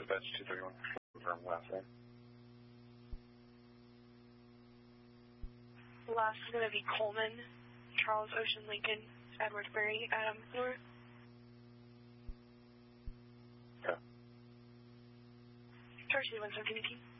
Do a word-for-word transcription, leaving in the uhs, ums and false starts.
Dispatch two thirty-one. Confirm last name. Last is going to be Coleman, Charles Ocean Lincoln, Edward Berry, Adam North. Okay. Charge one seventeen eighteen.